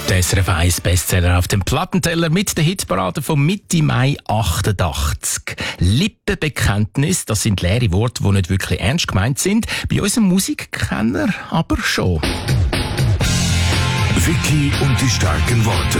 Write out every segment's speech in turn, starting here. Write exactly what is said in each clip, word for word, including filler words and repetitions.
Der S R F eins Bestseller auf dem Plattenteller mit der Hitparade von Mitte Mai achtundachtzig. Lippenbekenntnis, das sind leere Worte, die nicht wirklich ernst gemeint sind. Bei unserem Musikkenner aber schon. Vicky und die starken Worte.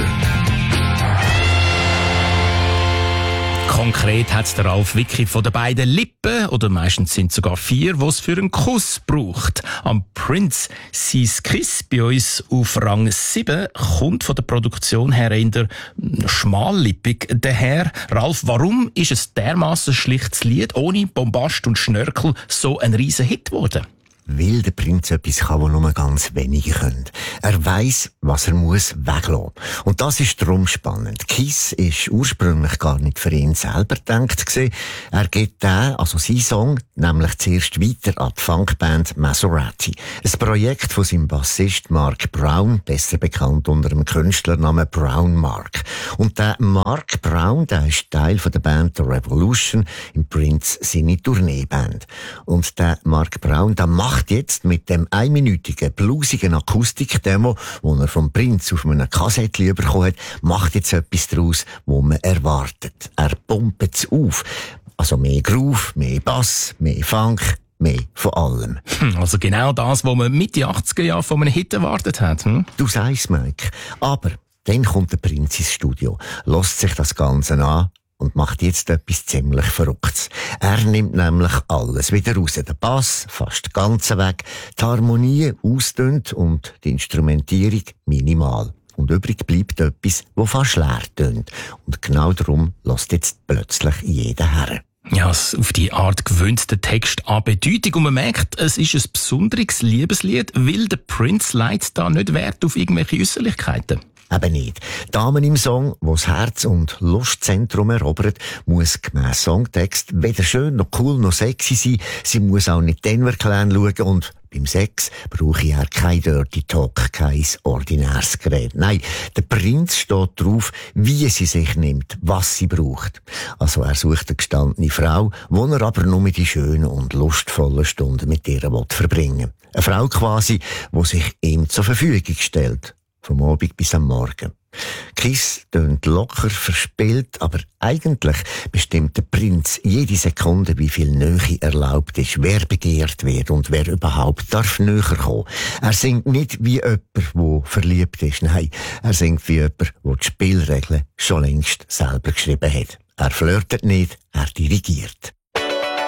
Konkret hat der Ralf Vicky von den beiden Lippen, oder meistens sind es sogar vier, die es für einen Kuss braucht. Am Prince sein Kiss bei uns auf Rang sieben kommt von der Produktion her in der schmallippig daher. Ralf, warum ist es dermaßen schlichtes Lied, ohne Bombast und Schnörkel, so ein riesen Hit geworden? Weil der Prinz etwas kann, was nur ganz wenige können. Er weiss, was er muss weglassen. Und das ist darum spannend. Kiss ist ursprünglich gar nicht für ihn selber gedacht gewesen. Er gibt den, also sein Song, nämlich zuerst weiter an die Funkband Maserati. Ein Projekt von seinem Bassist Mark Brown, besser bekannt unter dem Künstlernamen Brown Mark. Und der Mark Brown, der ist Teil von der Band The Revolution, im Prince seine Tourneeband. Und der Mark Brown, der macht macht jetzt mit dem einminütigen, bluesigen Akustik-Demo, das er vom Prinz auf einem Kassettchen bekommen hat, macht jetzt etwas daraus, was man erwartet. Er pumpt es auf. Also mehr Groove, mehr Bass, mehr Funk, mehr von allem. Also genau das, was man Mitte achtziger Jahre von einem Hit erwartet hat. Hm? Du sagst, Mike. Aber dann kommt der Prinz ins Studio, lässt sich das Ganze an und macht jetzt etwas ziemlich Verrücktes. Er nimmt nämlich alles wieder raus. Der Bass fast ganz weg, die Harmonie ausdünnt und die Instrumentierung minimal. Und übrig bleibt etwas, das fast leer tönt. Und genau darum lässt jetzt plötzlich jeder her. Ja, auf die Art gewöhnt der Text an Bedeutung und man merkt, es ist ein besonderes Liebeslied, weil der Prince legt da nicht Wert auf irgendwelche Äußerlichkeiten. Eben nicht. Damen im Song, wo das Herz- und Lustzentrum erobert, muss gemäss Songtext weder schön noch cool noch sexy sein. Sie muss auch nicht Denver Clan schauen und beim Sex brauche ich kein Dirty Talk, kein ordinäres Gerät. Nein, der Prinz steht drauf, wie sie sich nimmt, was sie braucht. Also er sucht eine gestandene Frau, wo er aber nur die schönen und lustvollen Stunden mit ihr verbringen will. Eine Frau quasi, die sich ihm zur Verfügung stellt. Vom Abend bis am Morgen. Kiss tönt locker, verspielt, aber eigentlich bestimmt der Prinz jede Sekunde, wie viel Nähe erlaubt ist, wer begehrt wird und wer überhaupt darf näher kommen. Er singt nicht wie jemand, der verliebt ist, nein, er singt wie jemand, der die Spielregeln schon längst selber geschrieben hat. Er flirtet nicht, er dirigiert.